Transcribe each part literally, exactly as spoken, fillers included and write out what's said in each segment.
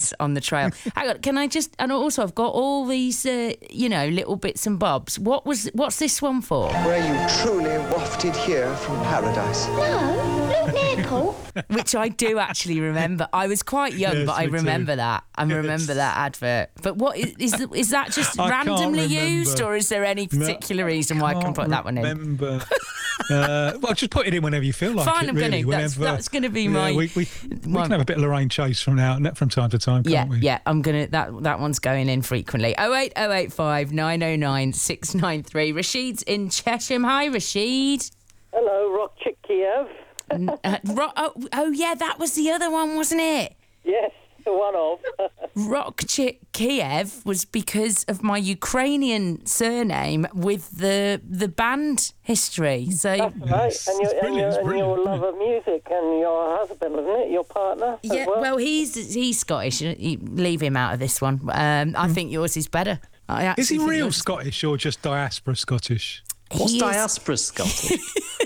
friends on the trail. Hang on, can I just... And also, I've got all these, uh, you know, little bits and bobs. What was... What's this one for? Were you truly wafted here from paradise? No, Luke Nickel. Which I do actually remember. I was quite young, Yes, but I me remember too. that. I Yes. remember that advert. But what is is, the, is that just I can't randomly used, remember. or is there any particular No, reason why I can put that one in? Remember. uh, well, just put it in whenever you feel like Fine, it. I'm really, gonna. That's, whenever- that's going to be Yeah, my. we, we, we my- can have a bit of Lorraine Chase from now from time to time, can't yeah, we? yeah. I'm gonna. That that one's going in frequently. Oh eight oh eight five nine oh nine six nine three. Rashid's in Chesham. Hi, Rashid. Hello, Rock Chick Kiev. uh, ro- oh, oh yeah, that was the other one, wasn't it? Yes, one of. Rock Chick Kiev was because of my Ukrainian surname with the the band history. So That's right. Yes, And, your, it's and, brilliant, your, it's and your brilliant, love of music and your husband, wasn't it? Your partner as yeah, well? well, he's he's Scottish. You leave him out of this one. Um, I think yours is better. I actually Is he think real yours- Scottish or just diaspora Scottish? What's He is- diaspora Scottish?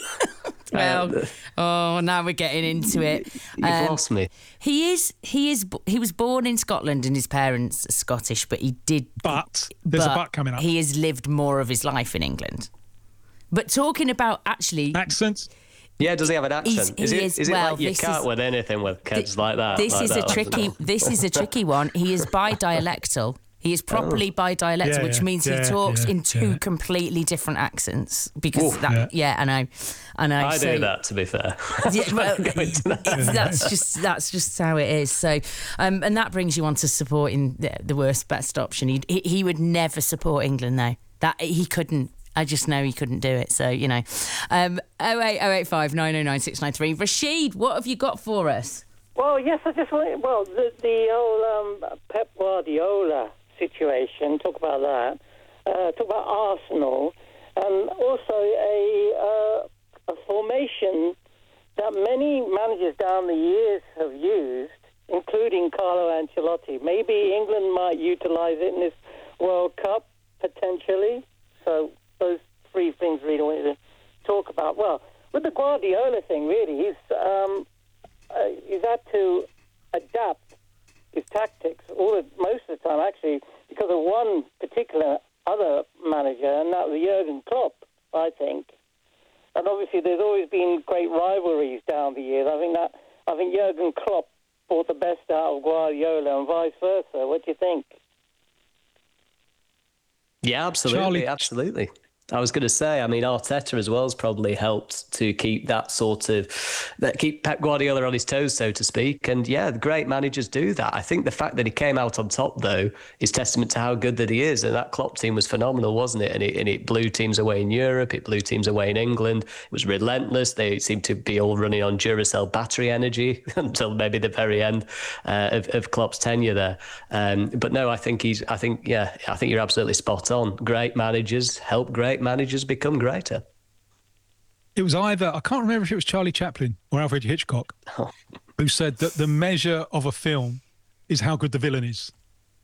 Well, Uh, oh, now we're getting into it. You've Um, lost me. He is he is he was born in Scotland and his parents are Scottish, but he did. But there's but a but coming up. He has lived more of his life in England. But talking about actually. Accents? Yeah, does he have an accent? He's- is he it, is- is it well, like you this can't is- win anything with kids like that? This like is that, a tricky. This is a tricky one. He is bi-dialectal. He is properly bi-dialectal, Yeah, which yeah, means he yeah, talks yeah, in two yeah. completely different accents. Because Oof. that, yeah. I know, I know. I so, do that, to be fair. Yeah, well, it's- that's just that's just how it is. So, um, and that brings you on to supporting the, the worst best option. He, he he would never support England though. That he couldn't. I just know he couldn't do it. So you know, um, oh eight oh eight five nine oh nine six nine three. Rashid, what have you got for us? Well, yes, I just want. Well, the, the whole um, Pep Guardiola situation. Talk about that. Uh, talk about Arsenal, and also a uh, a formation that many managers down the years have used, including Carlo Ancelotti. Maybe England might utilise it in this World Cup potentially. So those three things really wanted to talk about. Well, with the Guardiola thing, really, he's um, uh, he's had to adapt his tactics all the, most of the time, actually, because of one particular other manager, and that was Jurgen Klopp, I think. And obviously, there's always been great rivalries down the years. I think that I think Jurgen Klopp brought the best out of Guardiola, and vice versa. What do you think? Yeah, absolutely, Charlie- absolutely. I was going to say, I mean, Arteta as well has probably helped to keep that sort of, that keep Pep Guardiola on his toes, so to speak. And yeah, the great managers do that. I think the fact that he came out on top, though, is testament to how good that he is. And that Klopp team was phenomenal, wasn't it? And it, and it blew teams away in Europe. It blew teams away in England. It was relentless. They seemed to be all running on Duracell battery energy until maybe the very end uh, of, of Klopp's tenure there. Um, but no, I think he's, I think, yeah, I think you're absolutely spot on. Great managers help great managers become greater. It was either, I can't remember if it was Charlie Chaplin or Alfred Hitchcock, Oh. who said that the measure of a film is how good the villain is.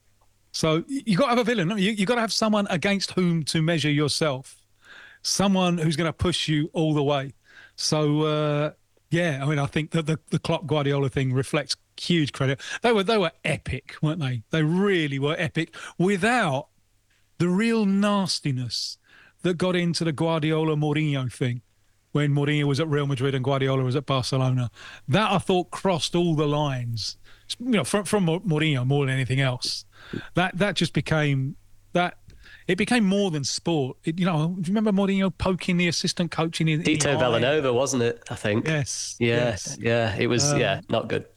So you got to have a villain. You you got to have someone against whom to measure yourself, someone who's going to push you all the way. So uh, yeah, I mean, I think that the the Klopp Guardiola thing reflects huge credit. They were they were epic, weren't they? They really were epic without the real nastiness that got into the Guardiola Mourinho thing when Mourinho was at Real Madrid and Guardiola was at Barcelona. That, I thought, crossed all the lines, you know, from, from Mourinho more than anything else. That that just became, that it became more than sport. It, you know, do you remember Mourinho poking the assistant coach in, in Tito the eye? Villanova, wasn't it? I think. Yes. Yeah, yes. yeah. It was, Um, yeah, not good.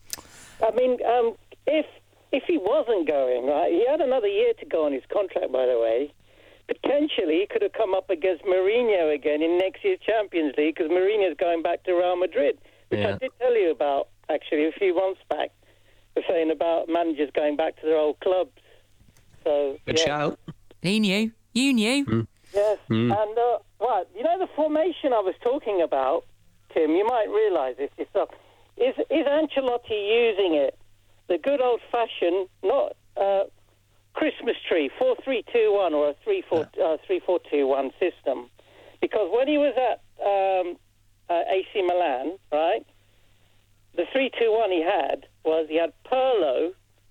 I mean, um, if if he wasn't going, right, he had another year to go on his contract, by the way. Potentially, he could have come up against Mourinho again in next year's Champions League, because Mourinho's going back to Real Madrid, which Yeah. I did tell you about, actually, a few months back. We're saying about managers going back to their old clubs. So, Good yeah. shout. He knew. You knew. Yes, and uh, right, you know the formation I was talking about, Tim. You might realise this yourself. Is is Ancelotti using it, the good old fashioned, not uh, Christmas tree four three two one or a three four uh, three four two one system? Because when he was at um, uh, A C Milan, right, the three two one he had was he had Pirlo